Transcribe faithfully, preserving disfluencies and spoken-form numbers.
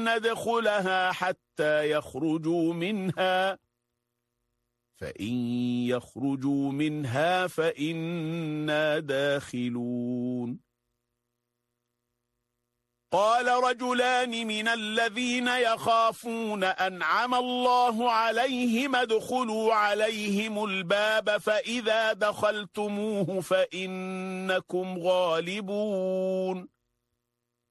ندخلها حتى يخرجوا منها فإن يخرجوا منها فإنا داخلون قال رجلان من الذين يخافون أنعم الله عليهم ادخلوا عليهم الباب فإذا دخلتموه فإنكم غالبون